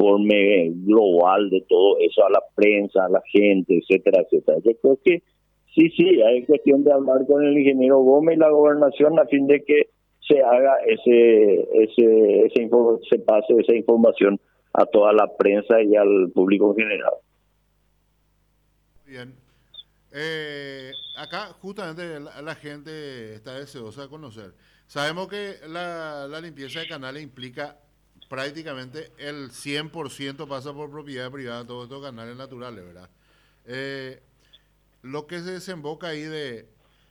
informe global de todo eso a la prensa, a la gente, etcétera, etcétera. Yo creo que sí, hay cuestión de hablar con el ingeniero Gómez y la gobernación a fin de que se haga se pase esa información a toda la prensa y al público en general. Bien. Acá justamente la gente está deseosa de conocer. Sabemos que la limpieza de canales implica prácticamente el 100% pasa por propiedad privada, todos estos canales naturales, ¿verdad? Eh, lo que se desemboca ahí de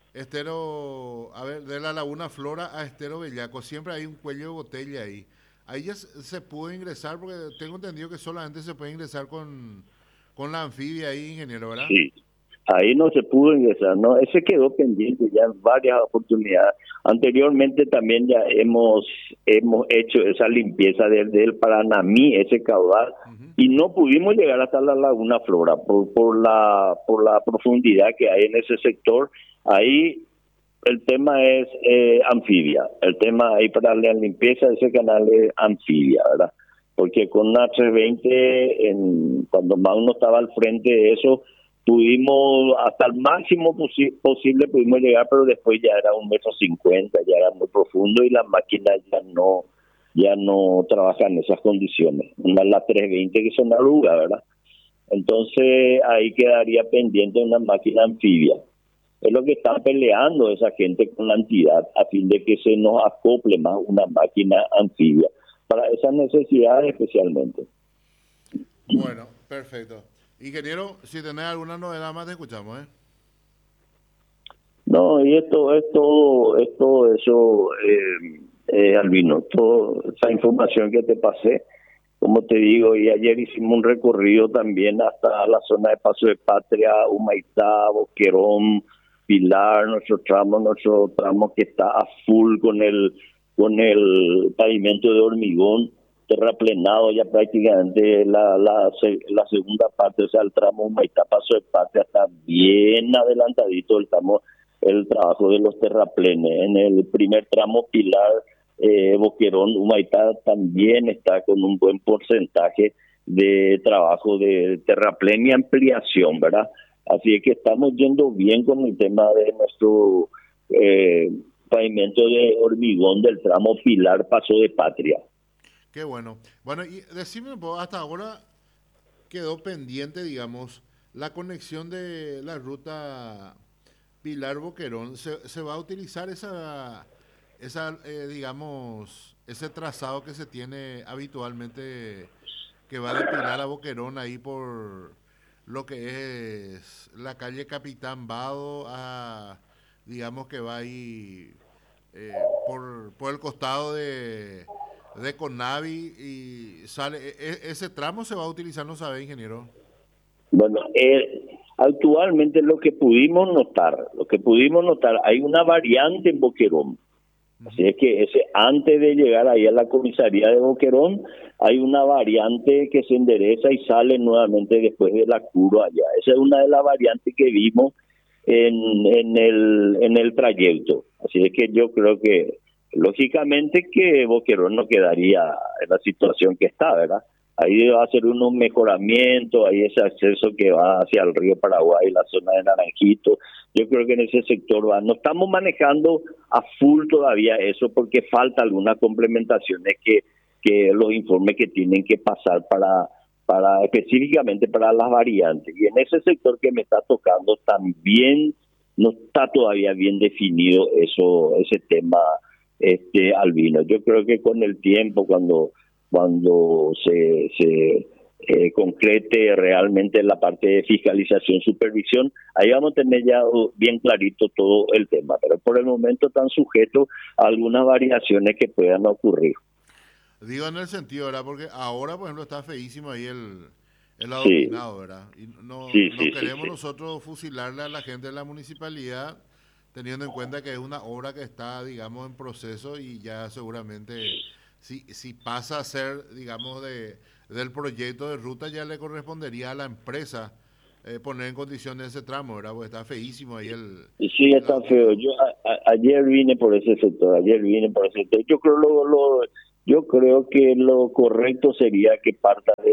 de la Laguna Flora a Estero Bellaco, siempre hay un cuello de botella ahí. Ahí ya se pudo ingresar, porque tengo entendido que solamente se puede ingresar con la anfibia ahí, ingeniero, ¿verdad? Sí, ahí no se pudo ingresar, ¿no? Ese quedó pendiente ya en varias oportunidades. Anteriormente también ya hemos hecho esa limpieza desde el Paranamí, ese caudal, Ujú. y no pudimos llegar hasta la Laguna Flora por la profundidad que hay en ese sector. Ahí el tema es anfibia. El tema ahí para la limpieza de ese canal es anfibia, ¿verdad? Porque con una 320, cuando Magno estaba al frente de eso, pudimos hasta el máximo posible pudimos llegar, pero después ya era 1,50 m, ya era muy profundo y las máquinas ya no trabajan en esas condiciones. Una la 320 que son arrugas, ¿verdad? Entonces ahí quedaría pendiente una máquina anfibia. Es lo que está peleando esa gente con la entidad a fin de que se nos acople más una máquina anfibia para esas necesidades especialmente. Bueno, perfecto. Ingeniero, si tenés alguna novedad más, te escuchamos, ¿eh? No, y esto es todo eso, Albino, toda esa información que te pasé, como te digo, y ayer hicimos un recorrido también hasta la zona de Paso de Patria, Humaitá, Boquerón, Pilar, nuestro tramo que está a full con el pavimento de hormigón terraplenado ya prácticamente la segunda parte, o sea, el tramo Humaitá Paso de Patria está bien adelantadito el trabajo de los terraplenes. En el primer tramo Pilar, Boquerón, Humaitá también está con un buen porcentaje de trabajo de terraplén y ampliación, ¿verdad? Así es que estamos yendo bien con el tema de nuestro pavimento de hormigón del tramo Pilar Paso de Patria. Qué bueno. Bueno, y decime un poco, hasta ahora quedó pendiente, digamos, la conexión de la ruta Pilar Boquerón. Se va a utilizar digamos, ese trazado que se tiene habitualmente que va de Pilar a Boquerón ahí por lo que es la calle Capitán Vado a, digamos que va ahí por el costado de Conavi y sale, ese tramo se va a utilizar, ¿no sabe, ingeniero? Bueno, actualmente lo que pudimos notar, hay una variante en Boquerón. Así Ujú. es que antes de llegar ahí a la comisaría de Boquerón, hay una variante que se endereza y sale nuevamente después de la curva allá. Esa es una de las variantes que vimos en el trayecto. Así es que yo creo que, lógicamente, que Boquerón no quedaría en la situación que está, ¿verdad? Ahí va a ser unos mejoramientos, ahí ese acceso que va hacia el río Paraguay, la zona de Naranjito. Yo creo que en ese sector va. No estamos manejando a full todavía eso porque falta algunas complementaciones que los informes que tienen que pasar para específicamente para las variantes. Y en ese sector que me está tocando también no está todavía bien definido ese tema, Albino. Yo creo que con el tiempo, cuando se concrete realmente la parte de fiscalización, supervisión, ahí vamos a tener ya bien clarito todo el tema, pero por el momento están sujetos a algunas variaciones que puedan ocurrir. Digo en el sentido, ¿verdad? Porque ahora, por ejemplo, está feísimo ahí el Sí, adoquinado, ¿verdad? Y sí, no sí, sí, queremos sí. nosotros fusilarle a la gente de la municipalidad, teniendo en cuenta que es una obra que está, digamos, en proceso y ya seguramente, si pasa a ser, digamos, del proyecto de ruta, ya le correspondería a la empresa poner en condiciones ese tramo, ¿verdad? Porque está feísimo ahí Y sí, el está feo. adoquinado. Ayer vine por ese sector, ayer vine por ese sector. Yo creo que lo correcto sería que parta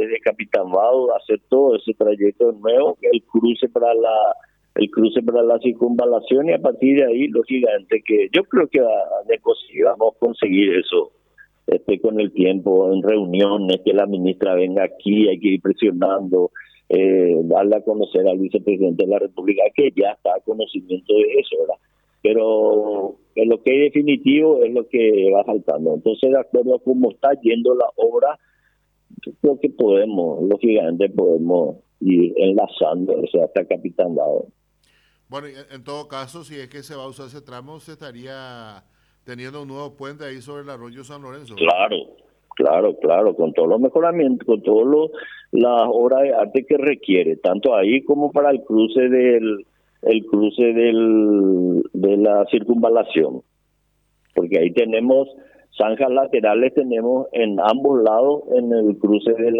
desde Capitán Vado, hacer todo ese trayecto nuevo, el cruce para la circunvalación, y a partir de ahí, lógicamente, que yo creo que vamos a conseguir eso con el tiempo, en reuniones, que la ministra venga aquí, hay que ir presionando, darle a conocer al vicepresidente de la República que ya está a conocimiento de eso, ¿verdad? Pero en lo que es definitivo es lo que va faltando. Entonces, de acuerdo a cómo está yendo la obra, yo creo que lógicamente podemos ir enlazando, o sea, hasta Capitán Dado. Bueno, en todo caso, si es que se va a usar ese tramo, se estaría teniendo un nuevo puente ahí sobre el arroyo San Lorenzo. Claro, con todos los mejoramientos, con todas las obras de arte que requiere, tanto ahí como para el cruce de la circunvalación, porque ahí tenemos zanjas laterales, tenemos en ambos lados en el cruce de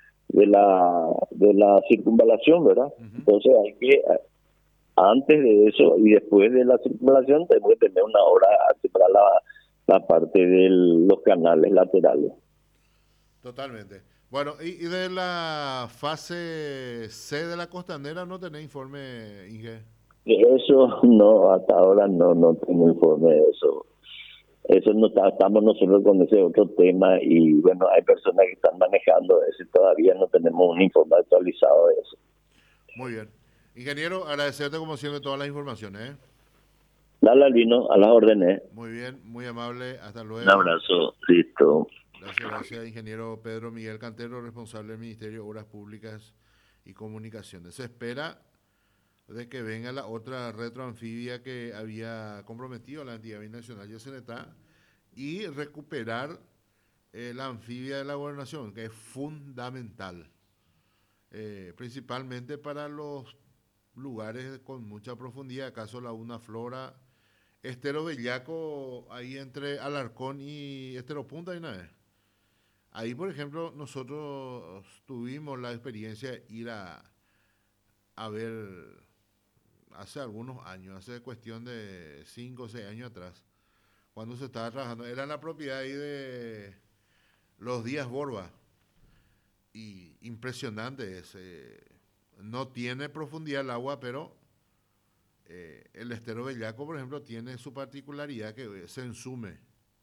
la circunvalación, ¿verdad? Uh-huh. Entonces hay que, antes de eso y después de la circunvalación, tenemos que tener una obra para la parte de los canales laterales. Totalmente. Bueno, y de la fase C de la costanera, ¿no tenés informe, Inge? Eso no, hasta ahora no tengo informe de eso. Eso no estamos nosotros con ese otro tema, y bueno, hay personas que están manejando eso y todavía no tenemos un informe actualizado de eso. Muy bien. Ingeniero, agradecerte como siempre todas las informaciones. Dale, Albino, a las órdenes. Muy bien, muy amable, hasta luego. Un abrazo, listo. Gracias, ingeniero Pedro Miguel Cantero, responsable del Ministerio de Obras Públicas y Comunicaciones. Se espera de que venga la otra retroanfibia que había comprometido la entidad binacional Yacyretá y recuperar la anfibia de la gobernación, que es fundamental, principalmente para los lugares con mucha profundidad, acaso Laguna Flora, Estero Bellaco, ahí entre Alarcón y Estero Punta, ahí, por ejemplo, nosotros tuvimos la experiencia de ir a ver hace algunos años, hace cuestión de 5 o 6 años atrás, cuando se estaba trabajando, era en la propiedad ahí de los Díaz Borba, y impresionante es, no tiene profundidad el agua, pero el Estero Bellaco, por ejemplo, tiene su particularidad que se ensume.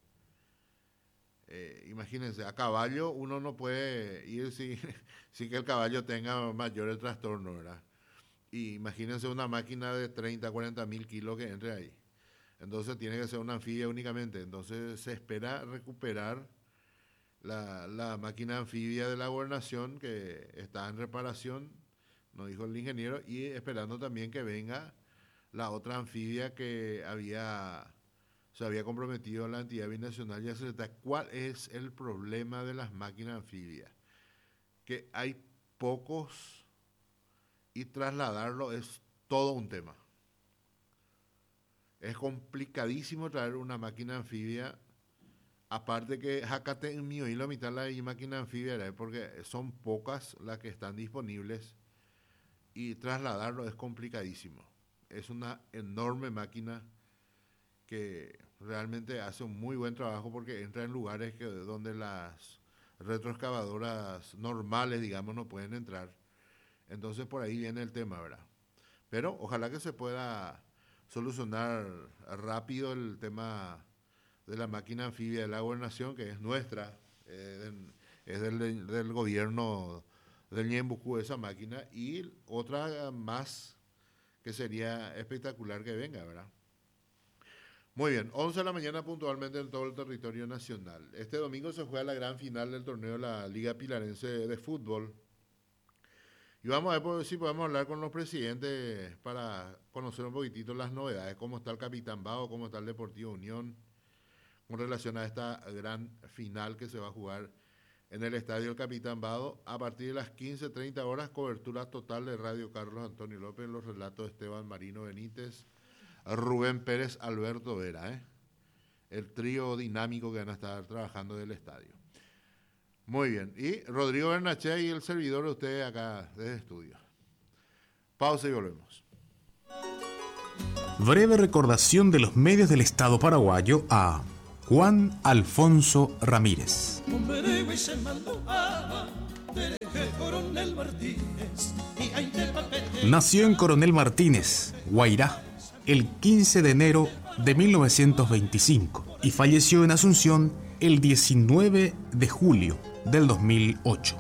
Imagínense, a caballo uno no puede ir sin que el caballo tenga mayores trastornos, ¿verdad? Y imagínense una máquina de 30, 40 mil kilos que entre ahí. Entonces tiene que ser una anfibia únicamente. Entonces se espera recuperar la máquina anfibia de la gobernación, que está en reparación, nos dijo el ingeniero, y esperando también que venga la otra anfibia que se había comprometido la entidad binacional Yacyretá. ¿Cuál es el problema de las máquinas anfibias? Que hay pocos, y trasladarlo es todo un tema. Es complicadísimo traer una máquina anfibia, aparte que Jacate en mi oído, la mitad de la máquina anfibia, porque son pocas las que están disponibles, y trasladarlo es complicadísimo. Es una enorme máquina que realmente hace un muy buen trabajo, porque entra en lugares donde las retroexcavadoras normales, digamos, no pueden entrar. Entonces por ahí viene el tema, ¿verdad? Pero ojalá que se pueda solucionar rápido el tema de la máquina anfibia de la gobernación, que es nuestra, es del gobierno del Ñembucú esa máquina, y otra más que sería espectacular que venga, ¿verdad? Muy bien, 11 de la mañana puntualmente en todo el territorio nacional. Este domingo se juega la gran final del torneo de la Liga Pilarense de Fútbol. Y vamos a ver si podemos hablar con los presidentes para conocer un poquitito las novedades, cómo está el Capitán Bao, cómo está el Deportivo Unión, con relación a esta gran final que se va a jugar en el Estadio El Capitán Bao. A partir de las 15:30 horas, cobertura total de Radio Carlos Antonio López, los relatos de Esteban Marino Benítez, Rubén Pérez, Alberto Vera, el trío dinámico que van a estar trabajando del estadio. Muy bien, y Rodrigo Bernachea y el servidor de ustedes acá desde estudio. Pausa y volvemos. Breve recordación de los medios del Estado paraguayo a Juan Alfonso Ramírez. Nació en Coronel Martínez, Guairá, el 15 de enero de 1925 y falleció en Asunción el 19 de julio del 2008.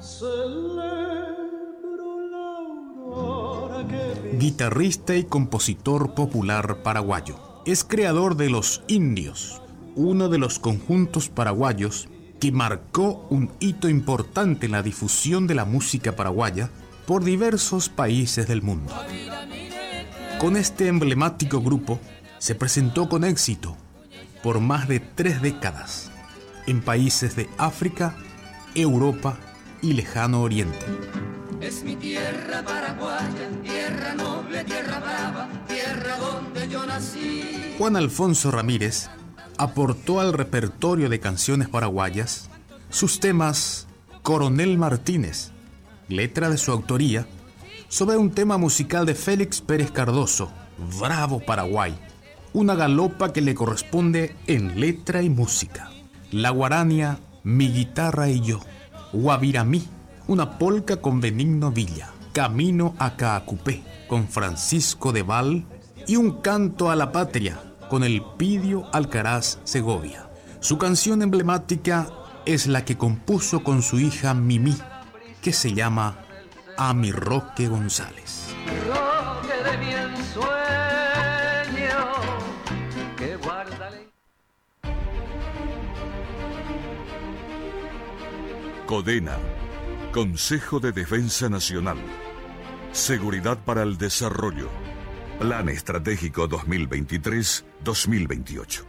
Guitarrista y compositor popular paraguayo. Es creador de Los Indios, uno de los conjuntos paraguayos que marcó un hito importante en la difusión de la música paraguaya por diversos países del mundo. Con este emblemático grupo se presentó con éxito por más de 3 décadas en países de África, Europa y Lejano Oriente. Es mi tierra paraguaya, tierra noble, tierra brava, tierra donde yo nací. Juan Alfonso Ramírez aportó al repertorio de canciones paraguayas sus temas Coronel Martínez, letra de su autoría, sobre un tema musical de Félix Pérez Cardoso, Bravo Paraguay, una galopa que le corresponde en letra y música. La guarania, Mi guitarra y yo, Guaviramí, una polca con Benigno Villa, Camino a Caacupé, con Francisco de Val, y un canto a la patria, con Elpidio Alcaraz Segovia. Su canción emblemática es la que compuso con su hija Mimí, que se llama A mi Roque González. Roque de mi ensueño, que guarda la... CODENA, Consejo de Defensa Nacional. Seguridad para el Desarrollo. Plan Estratégico 2023-2028.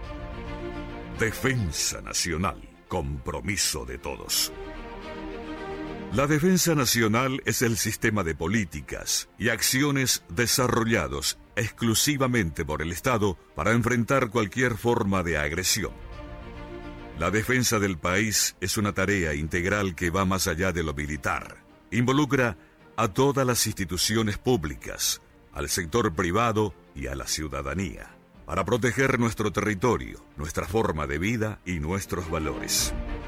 Defensa Nacional. Compromiso de todos. La defensa nacional es el sistema de políticas y acciones desarrollados exclusivamente por el Estado para enfrentar cualquier forma de agresión. La defensa del país es una tarea integral que va más allá de lo militar. Involucra a todas las instituciones públicas, al sector privado y a la ciudadanía, para proteger nuestro territorio, nuestra forma de vida y nuestros valores.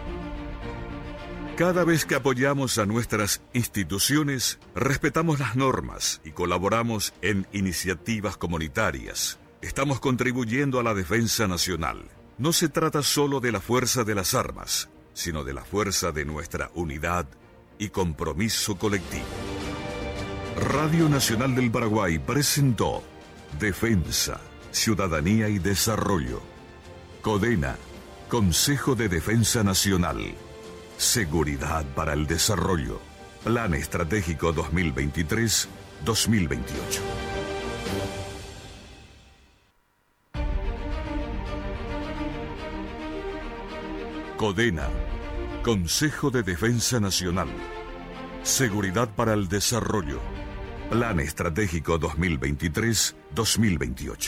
Cada vez que apoyamos a nuestras instituciones, respetamos las normas y colaboramos en iniciativas comunitarias. Estamos contribuyendo a la defensa nacional. No se trata solo de la fuerza de las armas, sino de la fuerza de nuestra unidad y compromiso colectivo. Radio Nacional del Paraguay presentó Defensa, Ciudadanía y Desarrollo. CODENA, Consejo de Defensa Nacional. Seguridad para el Desarrollo. Plan Estratégico 2023-2028. CODENA, Consejo de Defensa Nacional. Seguridad para el Desarrollo. Plan Estratégico 2023-2028.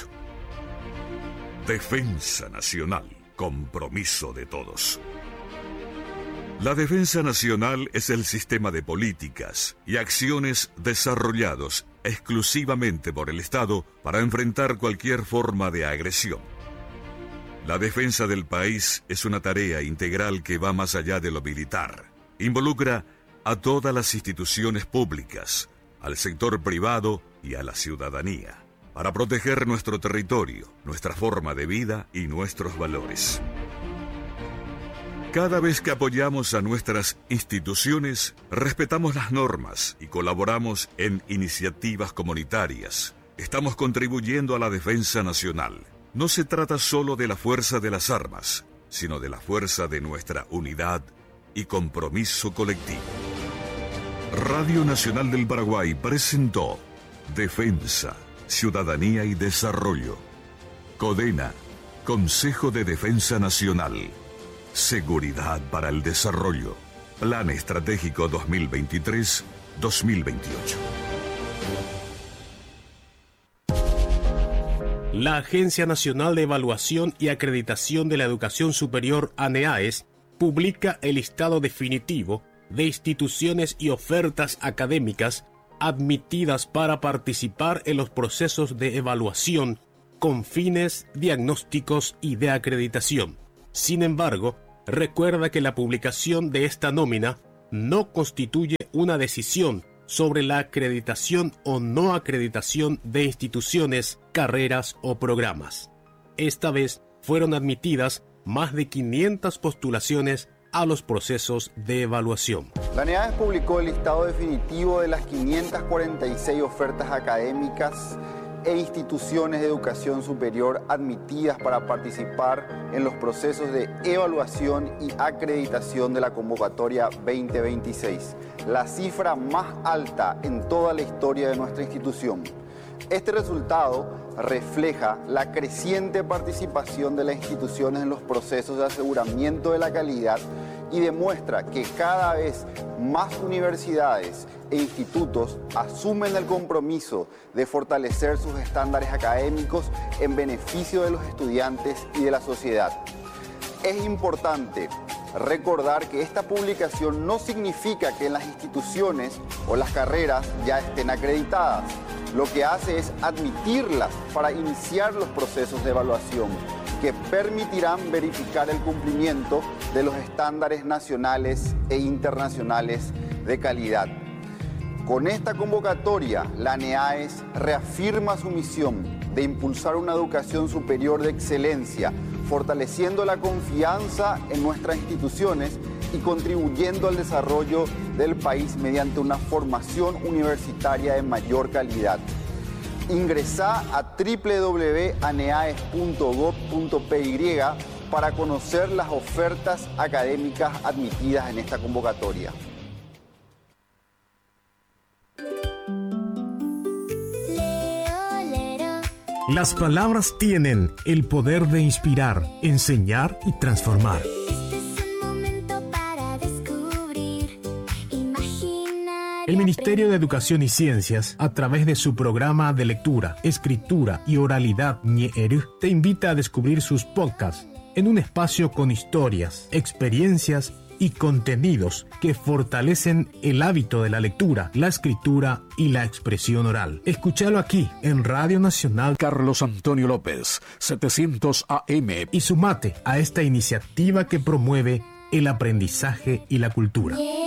Defensa Nacional. Compromiso de todos. La defensa nacional es el sistema de políticas y acciones desarrollados exclusivamente por el Estado para enfrentar cualquier forma de agresión. La defensa del país es una tarea integral que va más allá de lo militar. Involucra a todas las instituciones públicas, al sector privado y a la ciudadanía, para proteger nuestro territorio, nuestra forma de vida y nuestros valores. Cada vez que apoyamos a nuestras instituciones, respetamos las normas y colaboramos en iniciativas comunitarias. Estamos contribuyendo a la defensa nacional. No se trata solo de la fuerza de las armas, sino de la fuerza de nuestra unidad y compromiso colectivo. Radio Nacional del Paraguay presentó Defensa, Ciudadanía y Desarrollo. CODENA, Consejo de Defensa Nacional. Seguridad para el Desarrollo. Plan Estratégico 2023-2028. La Agencia Nacional de Evaluación y Acreditación de la Educación Superior, ANEAES, publica el listado definitivo de instituciones y ofertas académicas admitidas para participar en los procesos de evaluación con fines diagnósticos y de acreditación. Sin embargo, recuerda que la publicación de esta nómina no constituye una decisión sobre la acreditación o no acreditación de instituciones, carreras o programas. Esta vez fueron admitidas más de 500 postulaciones a los procesos de evaluación. La NEAES publicó el listado definitivo de las 546 ofertas académicas e instituciones de educación superior admitidas para participar en los procesos de evaluación y acreditación de la convocatoria 2026, la cifra más alta en toda la historia de nuestra institución. Este resultado refleja la creciente participación de las instituciones en los procesos de aseguramiento de la calidad y demuestra que cada vez más universidades e institutos asumen el compromiso de fortalecer sus estándares académicos en beneficio de los estudiantes y de la sociedad. Es importante recordar que esta publicación no significa que las instituciones o las carreras ya estén acreditadas. Lo que hace es admitirlas para iniciar los procesos de evaluación que permitirán verificar el cumplimiento de los estándares nacionales e internacionales de calidad. Con esta convocatoria, la NEAES reafirma su misión de impulsar una educación superior de excelencia, fortaleciendo la confianza en nuestras instituciones y contribuyendo al desarrollo del país mediante una formación universitaria de mayor calidad. Ingresá a www.aneaes.gov.py para conocer las ofertas académicas admitidas en esta convocatoria. Las palabras tienen el poder de inspirar, enseñar y transformar. El Ministerio de Educación y Ciencias, a través de su programa de lectura, escritura y oralidad Ñe'eru, te invita a descubrir sus podcasts en un espacio con historias, experiencias y contenidos que fortalecen el hábito de la lectura, la escritura y la expresión oral. Escúchalo aquí en Radio Nacional Carlos Antonio López, 700 AM. y sumate a esta iniciativa que promueve el aprendizaje y la cultura.